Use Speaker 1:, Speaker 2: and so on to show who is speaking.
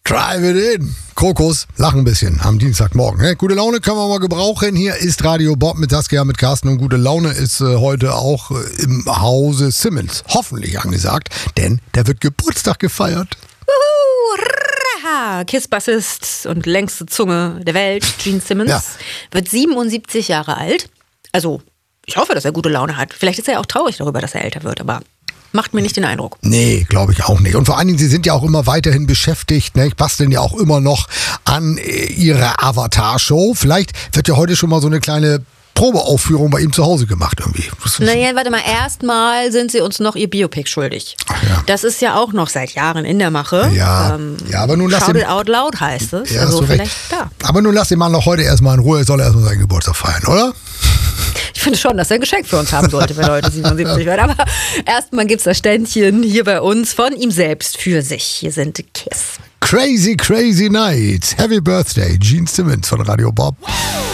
Speaker 1: Drive it in. Krokus, lachen ein bisschen am Dienstagmorgen. Ne? Gute Laune können wir mal gebrauchen. Hier ist Radio Bob mit Saskia, mit Carsten. Und gute Laune ist heute auch im Hause Simmons hoffentlich angesagt, denn da wird Geburtstag gefeiert.
Speaker 2: KISS-Bassist und längste Zunge der Welt, Gene Simmons, wird 77 Jahre alt. Also, ich hoffe, dass er gute Laune hat. Vielleicht ist er auch traurig darüber, dass er älter wird, aber macht mir nicht den Eindruck.
Speaker 1: Nee, glaube ich auch nicht. Und vor allen Dingen, sie sind ja auch immer weiterhin beschäftigt. Ne? Basteln ja auch immer noch an ihrer Avatar-Show. Vielleicht wird ja heute schon mal so eine kleine Probeaufführung bei ihm zu Hause gemacht irgendwie.
Speaker 2: Naja, warte mal, erstmal sind sie uns noch ihr Biopic schuldig.
Speaker 1: Ach ja.
Speaker 2: Das ist ja auch noch seit Jahren in der Mache.
Speaker 1: Ja, aber nun lass
Speaker 2: Shout
Speaker 1: ihn...
Speaker 2: it out loud heißt es.
Speaker 1: Ja,
Speaker 2: also
Speaker 1: vielleicht
Speaker 2: da.
Speaker 1: Aber nun lass den Mann noch heute erstmal in Ruhe. Er soll erstmal seinen Geburtstag feiern, oder?
Speaker 2: Ich finde schon, dass er ein Geschenk für uns haben sollte, wenn er heute 77 wird. Aber erstmal gibt es das Ständchen hier bei uns von ihm selbst für sich. Hier sind KISS.
Speaker 1: Crazy, crazy night. Happy Birthday, Gene Simmons von Radio Bob.